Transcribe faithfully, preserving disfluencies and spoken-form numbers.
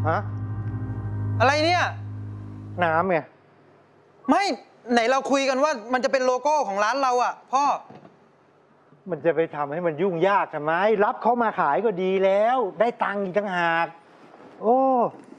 ฮะอะไรเนี่ยน้ำไงไม่ไหนเราคุยกันว่ามันจะเป็นโลโก้ของร้านเราอ่ะพ่อมันจะไปทำให้มันยุ่งยากทำไมรับเขามาขายก็ดีแล้วได้ตังค์อีกต่างหากโอ้